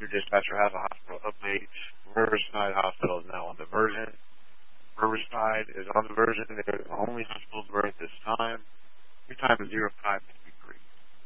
your dispatcher has a hospital update. Riverside Hospital is now on diversion. Riverside is on diversion. They're the only hospitals we're at this time. Your time is 05